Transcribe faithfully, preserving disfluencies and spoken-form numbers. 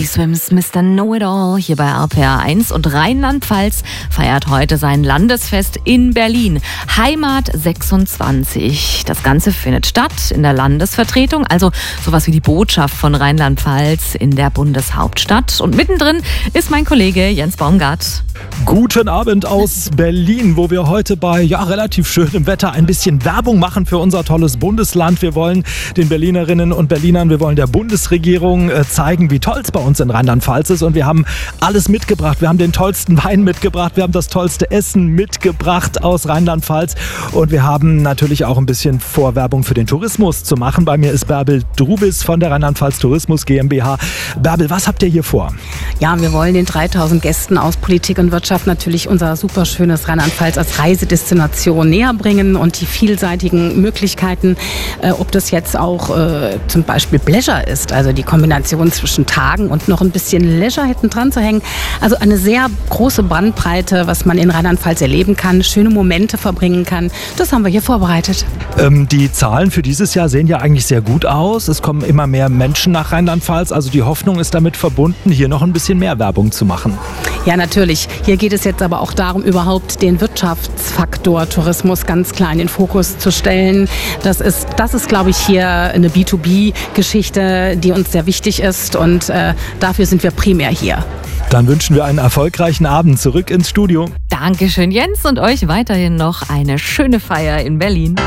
Swims, Mister Know-it-all hier bei R P R eins. Und Rheinland-Pfalz feiert heute sein Landesfest in Berlin. Heimat sechsundzwanzig. Das Ganze findet statt in der Landesvertretung, also sowas wie die Botschaft von Rheinland-Pfalz in der Bundeshauptstadt. Und mittendrin ist mein Kollege Jens Baumgart. Guten Abend aus Berlin, wo wir heute bei ja, relativ schönem Wetter ein bisschen Werbung machen für unser tolles Bundesland. Wir wollen den Berlinerinnen und Berlinern, wir wollen der Bundesregierung äh, zeigen, wie toll es bei uns in Rheinland-Pfalz ist. Und wir haben alles mitgebracht. Wir haben den tollsten Wein mitgebracht, wir haben das tollste Essen mitgebracht aus Rheinland-Pfalz. Und wir haben natürlich auch ein bisschen Vorwerbung für den Tourismus zu machen. Bei mir ist Bärbel Drubis von der Rheinland-Pfalz Tourismus GmbH. Bärbel, was habt ihr hier vor? Ja, wir wollen den dreitausend Gästen aus Politik und Wirtschaft natürlich unser superschönes Rheinland-Pfalz als Reisedestination näher bringen und die vielseitigen Möglichkeiten, äh, ob das jetzt auch äh, zum Beispiel Pleasure ist, also die Kombination zwischen Tagen und noch ein bisschen Leisure hinten dran zu hängen. Also eine sehr große Bandbreite, was man in Rheinland-Pfalz erleben kann, schöne Momente verbringen kann. Das haben wir hier vorbereitet. Ähm, die Zahlen für dieses Jahr sehen ja eigentlich sehr gut aus. Es kommen immer mehr Menschen nach Rheinland-Pfalz. Also die Hoffnung ist damit verbunden, hier noch ein bisschen mehr Werbung zu machen. Ja, natürlich. Hier geht es jetzt aber auch darum, überhaupt den Wirtschaftsfaktor Tourismus ganz klar in den Fokus zu stellen. Das ist, das ist, glaube ich, hier eine B zwei B-Geschichte, die uns sehr wichtig ist und äh, dafür sind wir primär hier. Dann wünschen wir einen erfolgreichen Abend. Zurück ins Studio. Dankeschön, Jens, und euch weiterhin noch eine schöne Feier in Berlin.